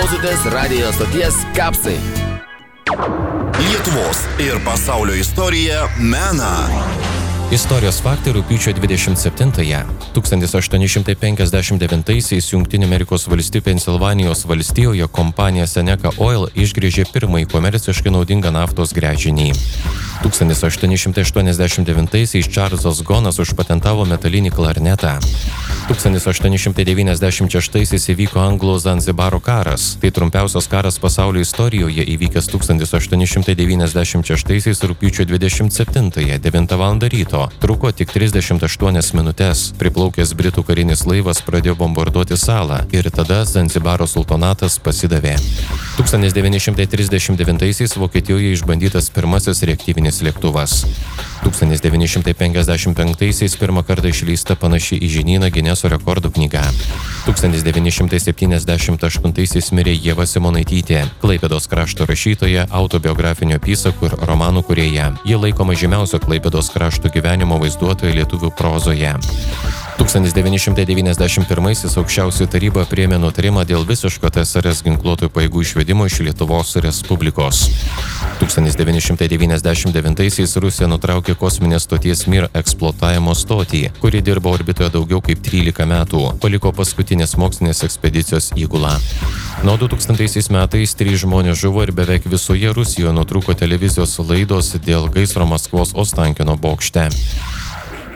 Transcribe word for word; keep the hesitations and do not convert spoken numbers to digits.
klausotės radijo stoties Kapsai. Lietuvos ir pasaulio istorija mena. Istorijos faktai rugpjūčio dvidešimt septintąją. tūkstantis aštuoni šimtai penkiasdešimt devintaisiais Jungtinių Amerikos valstijų Pensilvanijos valstijoje kompanija Seneca Oil išgręžė pirmąjį komerciškai naudingą naftos gręžinį. tūkstantis aštuoni šimtai aštuoniasdešimt devintaisiais Čarlzas Gonas užpatentavo metalinį klarnetą. tūkstantis aštuoni šimtai devyniasdešimt šeštaisiais įvyko Anglo-Zanzibaro karas. Tai trumpiausias karas pasaulio istorijoje įvykęs tūkstantis aštuoni šimtai devyniasdešimt šeštaisiais rugpjūčio dvidešimt septintąją devintą valandą ryto. Truko tik trisdešimt aštuonias minutes. Priplaukęs britų karinis laivas pradėjo bombarduoti salą ir tada Zanzibaro sultonatas pasidavė. tūkstantis devyni šimtai trisdešimt devintaisiais Vokietijoje išbandytas pirmasis reaktyvinis lėktuvas. tūkstantis devyni šimtai penkiasdešimt penktaisiais pirmą kartą išleista panaši į žinyną Gineso rekordų knyga. tūkstantis devyni šimtai septyniasdešimt aštuntaisiais mirė Ieva Simonaitytė, Klaipėdos krašto rašytoja, autobiografinių apysakų ir romanų kūrėja. Ji laikoma žymiausio Klaipėdos krašto gyvenimo vaizduotoja lietuvių prozoje. tūkstantis devyni šimtai devyniasdešimt pirmaisiais Aukščiausioji taryba priėmė nutarimą dėl visiško T S R S ginkluotųjų pajėgų išvedimo iš Lietuvos Respublikos. tūkstantis devyni šimtai devyniasdešimt devintaisiais Rusija nutraukė kosminės stoties Mir eksploatavimo stotį, kuri dirbo orbitoje daugiau kaip trylika metų, paliko paskutinės mokslinės ekspedicijos įgulą. Nuo du tūkstantaisiais metais trys žmonės žuvo ir beveik visoje Rusijoje nutrūko televizijos laidos dėl gaisro Maskvos Ostankino bokšte.